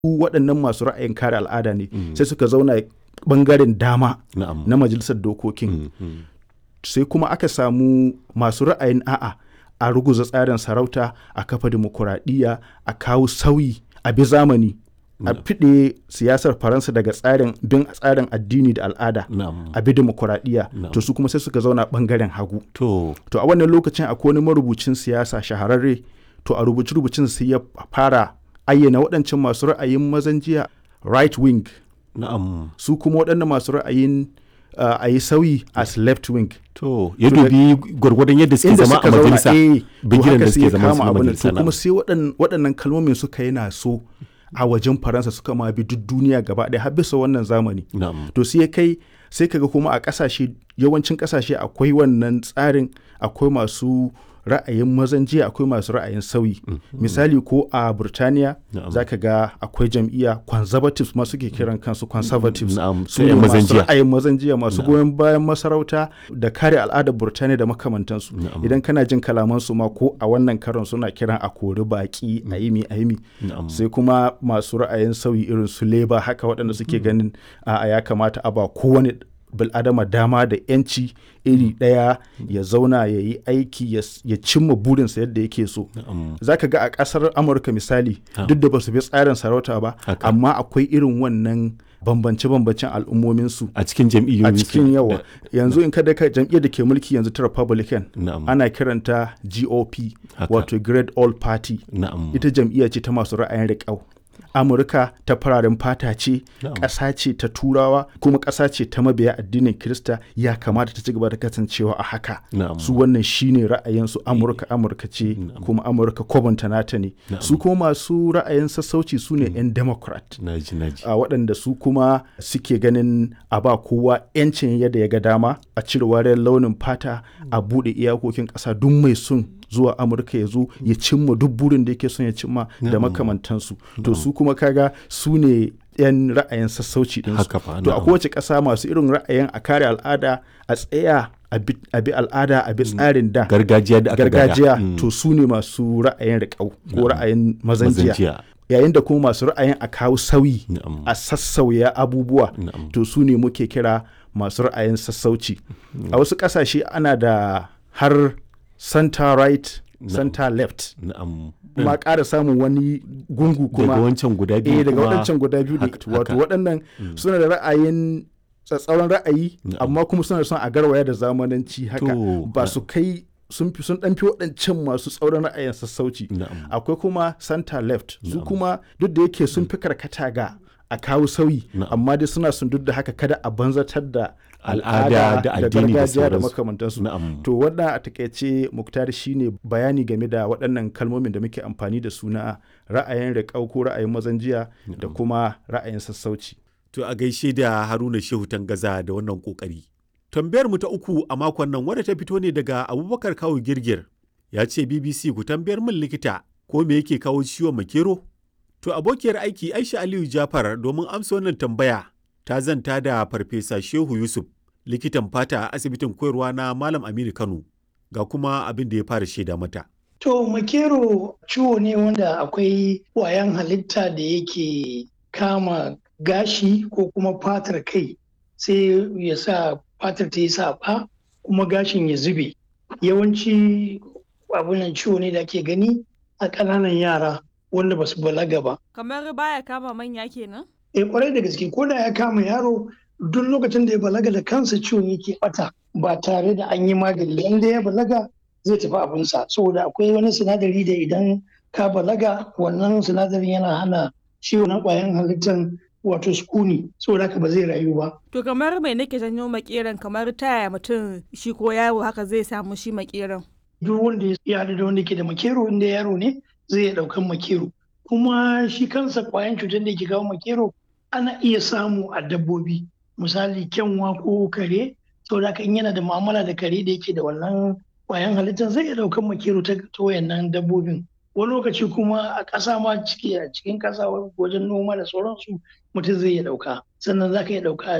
waɗannan masu ra'ayin kare al'ada ne sai suka zauna ɓangaren dama na majalisar dokokin. Sai kuma aka samu masu ra'ayin a'a a ruguza tsarin sarauta, a kafa dimokuraɗiyya, a kawo sauyi a bi zamani, a fiɗe siyasar Faransa daga bin tsarin addini da al'ada, a bi dimokuraɗiyya. To su kuma sai suka zauna ɓangaren hagu. To a wannan lokacin akwai wani marubucin siyasa shahararre, to a rubuce-rubucin sai ya fara ayyana waɗancan masu ra'ayin mazan jiya right wing, su kuma waɗannan masu ra'ayin a yi sauyi as left wing. To ya dubi gwargwadon yadda suke zama a majalisa, bigiran da suke zama a majalisa. To kuma sai waɗannan kalmomin suka yi naso a wajen Faransa, suka ma bi duk duniya gaba ɗaya har bisa wannan zamani. To sai kaga kuma a yawancin ƙasashe akwai wannan tsarin, akwai masu ra'ayin mazan jiya, akwai masu ra'ayin sauyi. Misali ko a Burtaniya za ka ga akwai jam'iyya conservatives ma suke kiran kansu conservatives, su ne masu ra'ayin mazan jiya, masu goyon bayan masarauta da kare al'adar Burtaniya da makamantansu. Idan kana jin kalamansu ma ko a wannan karon suna kiran a kori baki, a yi. Sai kuma masu ra'ayin sauyi irin su Labour, haka waɗanda suke ganin ya kamata a ba kowane bil'adama dama da yanci iri ɗaya ya zauna ya yi aiki ya cimma burinsa yadda yake so. Za ka ga a ƙasar Amurka misali, duk da ba su bi tsarin sarauta ba, amma akwai irin wannan bambance-bambancen al'ummominsu a cikin jam'iyyoyi, a cikin yawa. Yanzu in kada ka jam'iyyar da ke mulki yanzu ta Republican, ana kiranta GOP, wato Great All Party. Ita jam'iyya ce ta masu ra'ayin riƙau. Amurka ta fararen fata ce, ƙasa ce ta Turawa, kuma ƙasa ce ta mabiya addinin Kirista, ya kamata ta ci gaba da kasancewa a haka. Su wannan shine ra'ayinsu. Amurka ce, kuma Amurka kwabanta nata ne. Su kuma masu ra'ayin sassauci su ne 'yan Democrat, waɗanda su kuma suke ganin a ba kowa 'yancin yadda ya ga dama, a cire wariyar launin fata, a buɗe iyakokin ƙasa, duk mai son zuwa Amurka ya zo ya cimma duk burin da yake son ya cimma da makamantansu. To su kuma kaga su ne 'yan ra'ayin sassauci ɗinsu. To a kowace ƙasa masu irin ra'ayin a kare al'ada, a tsaya a bi al'ada, a bi tsarin da gargajiya, to su ne masu ra'ayin riƙau ko ra'ayin mazan jiya. Yayin da kuma masu ra'ayin a kawo sauyi, a sassauya abubuwa, to su ne muke kira masu ra'ayin sassauci. A wasu ƙasashe ana da har center right, center left. Ma ƙara samun wani gungu kuma daga wancan guda biyu, daga waɗancan guda biyu. Wato waɗannan suna da ra'ayin tsatsauran ra'ayi, amma kuma suna son a garwaya da zamananci haka, ba su kai sun ɗan fi waɗancan masu tsauran ra'ayin sassauci. Akwai kuma center left, su kuma duk da yake sun fi karkata ga a kawo sauyi, amma dai suna son duk da haka kada a banzatar da al'ada da gargajiya da makamantansu. To wannan a takaice, Muktar, shine bayani game da waɗannan kalmomin da muke amfani da su na ra'ayin riƙau ko ra'ayin mazan jiya da kuma ra'ayin sassauci. To a gaishe da Haruna Shehu Tangaza da wannan kokari. Tambayar mu ta uku a makon nan wadda ta fito ne daga Abubakar Kawu Girgir. Ya ce BBC ku tambayar min likita ko me yake kawo ciwon makero? To abokiyar aiki Aisha Aliyu Jafar domin amsa wannan tambaya ta zanta da Farfesa Shehu Yusuf, likitan fata a asibitin koyarwa na Malam Aminu Kano, ga kuma abin da ya fara shaida mata. To makero ciwo ne wanda akwai ƙwayan halitta da yake kama gashi ko kuma fatar kai, sai ya sa fatar ta yi saɓa kuma gashin ya zube. Yawanci abunan ciwo ne da ake gani a ƙananan yara wanda ba su balaga ba. Kamar baya kama manya kenan? Kwarai da gaske, ko da ya kama yaro, duk lokacin da ya balaga da kansa ciwon yake bata ba tare da an yi magani. Inda ya balaga zai tafi abinsa, saboda akwai wani sinadari da idan ka balaga, wannan sinadarin yana hana ciwon na ƙwayan halittar wato sukuni, saboda haka ba zai rayu ba. To kamar mai nake janyo makeran, kamar ta yaya mutum shi ko yaro haka zai samu shi makeran? Duk wanda ya haɗu da wanda ke da makero, inda yaro ne zai iya ɗaukan makero. Kuma shi kansa ƙwayan cutar da ke kawo makero ana iya samu a dabbobi, misali kyanwa ko kare, saboda haka in yana da mu'amala da kare da yake da wannan ƙwayan halittar zai iya ɗaukan makero ta wayannan dabbobin. Wani lokaci kuma a ƙasa ma a cikin ƙasa wajen noma da sauransu mutum zai iya ɗauka, sannan za ka iya ɗauka